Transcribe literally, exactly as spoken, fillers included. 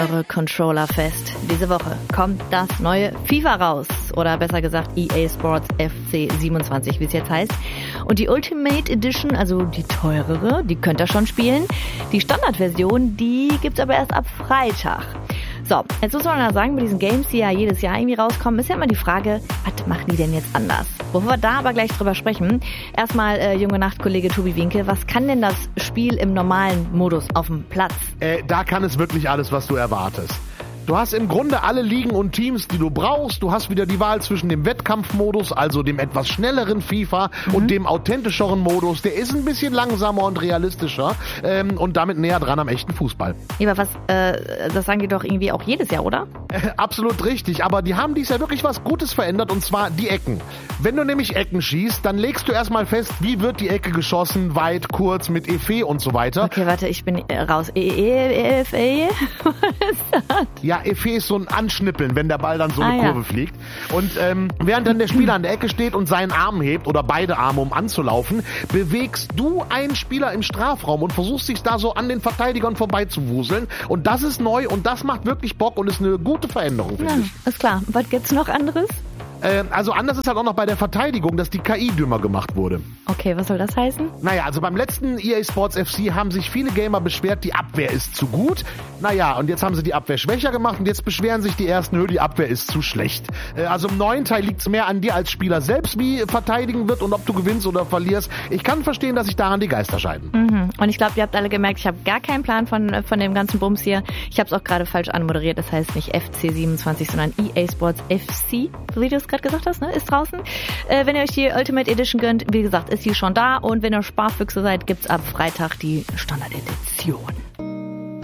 Eure Controller fest. Diese Woche kommt das neue FIFA raus. Oder besser gesagt E A Sports F C siebenundzwanzig, wie es jetzt heißt. Und die Ultimate Edition, also die teurere, die könnt ihr schon spielen. Die Standardversion, die gibt's aber erst ab Freitag. So, jetzt muss man ja sagen, bei diesen Games, die ja jedes Jahr irgendwie rauskommen, ist ja immer die Frage, was machen die denn jetzt anders? Bevor wir da aber gleich drüber sprechen, erstmal, äh, junge Nachtkollege Tobi Winke, was kann denn das Spiel im normalen Modus auf dem Platz? Äh, da kann es wirklich alles, was du erwartest. Du hast im Grunde alle Ligen und Teams, die du brauchst. Du hast wieder die Wahl zwischen dem Wettkampfmodus, also dem etwas schnelleren FIFA, mhm. und dem authentischeren Modus. Der ist ein bisschen langsamer und realistischer ähm, und damit näher dran am echten Fußball. Ja, aber was, äh, das sagen die doch irgendwie auch jedes Jahr, oder? Äh, absolut richtig, aber die haben dies Jahr wirklich was Gutes verändert, und zwar die Ecken. Wenn du nämlich Ecken schießt, dann legst du erstmal fest, wie wird die Ecke geschossen, weit, kurz, mit Effet und so weiter. Okay, warte, ich bin äh, raus. E E F E? Was ist das? Ja, Effet ist so ein Anschnippeln, wenn der Ball dann so ah, eine Kurve ja. fliegt. Und ähm, während dann der Spieler an der Ecke steht und seinen Arm hebt oder beide Arme, um anzulaufen, bewegst du einen Spieler im Strafraum und versuchst dich da so an den Verteidigern vorbeizuwuseln. Und das ist neu und das macht wirklich Bock und ist eine gute Veränderung, finde ja, ich. Ist klar. Was gibt's noch anderes? Äh, also anders ist halt auch noch bei der Verteidigung, dass die K I dümmer gemacht wurde. Okay, was soll das heißen? Naja, also beim letzten E A Sports F C haben sich viele Gamer beschwert, die Abwehr ist zu gut. Naja, und jetzt haben sie die Abwehr schwächer gemacht und jetzt beschweren sich die ersten, nö, die Abwehr ist zu schlecht. Äh, also im neuen Teil liegt es mehr an dir als Spieler selbst, wie verteidigen wird und ob du gewinnst oder verlierst. Ich kann verstehen, dass sich daran die Geister scheiden. Mhm. Und ich glaube, ihr habt alle gemerkt, ich habe gar keinen Plan von, von dem ganzen Bums hier. Ich habe es auch gerade falsch anmoderiert. Das heißt nicht F C siebenundzwanzig, sondern E A Sports F C, wie du es gerade gesagt hast, ne? Ist draußen. Äh, wenn ihr euch die Ultimate Edition gönnt, wie gesagt, ist die schon da. Und wenn ihr Sparfüchse seid, gibt's ab Freitag die Standard-Edition.